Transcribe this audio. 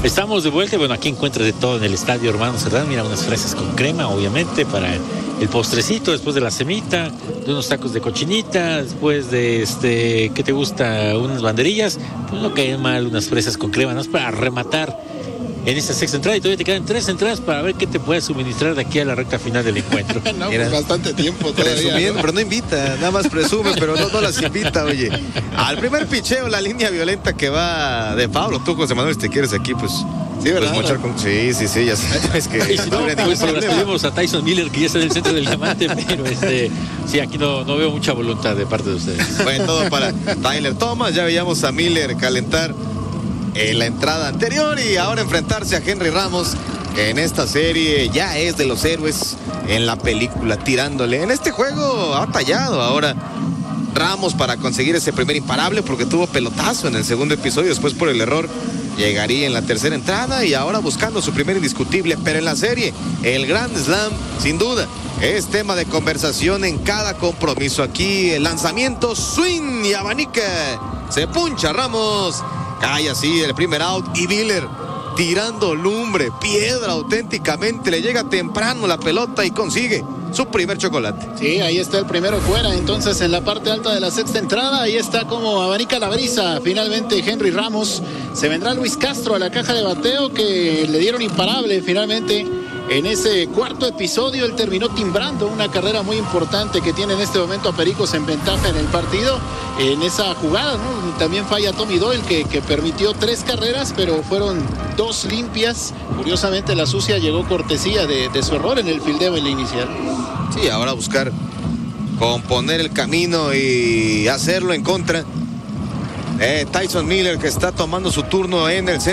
Estamos de vuelta. Bueno, aquí encuentras de todo en el estadio Hermano Cerdán. Mira, unas fresas con crema, obviamente, para el postrecito, después de la semita, de unos tacos de cochinita, después de ¿qué te gusta? Unas banderillas. Pues no caen mal unas fresas con crema, ¿no? Es para rematar en esta sexta entrada, y todavía te quedan 3 entradas para ver qué te puede suministrar de aquí a la recta final del encuentro. No, pues bastante tiempo todavía. Presumiendo, ¿no? Pero no invita, nada más presume, pero no las invita, oye. Al primer picheo, la línea violenta que va de Pablo. Tú, José Manuel, si te quieres aquí, pues sí, ¿verdad? Mochar con... Sí, ya sabes que y si no, pues tenemos a Tyson Miller, que ya está en el centro del diamante, pero sí, aquí no veo mucha voluntad de parte de ustedes. Bueno, todo para Tyler Thomas. Ya veíamos a Miller calentar en la entrada anterior y ahora enfrentarse a Henry Ramos, que en esta serie ya es de los héroes en la película, tirándole. En este juego ha tallado ahora Ramos para conseguir ese primer imparable, porque tuvo pelotazo en el segundo episodio, después por el error llegaría en la tercera entrada y ahora buscando su primer indiscutible. Pero en la serie, el Grand Slam, sin duda, es tema de conversación en cada compromiso. Aquí el lanzamiento, swing y abanica, se puncha Ramos, cae así el primer out y Miller tirando lumbre, piedra auténticamente, le llega temprano la pelota y consigue su primer chocolate. Sí, ahí está el primero fuera. Entonces en la parte alta de la sexta entrada, ahí está como abanica la brisa finalmente Henry Ramos. Se vendrá Luis Castro a la caja de bateo, que le dieron imparable finalmente en ese cuarto episodio. Él terminó timbrando una carrera muy importante que tiene en este momento a Pericos en ventaja en el partido. En esa jugada, ¿no? También falla Tommy Doyle, que permitió 3 carreras, pero fueron 2 limpias. Curiosamente la sucia llegó cortesía de su error en el fildeo en la inicial. Sí, ahora buscar componer el camino y hacerlo en contra de Tyson Miller, que está tomando su turno en el centro.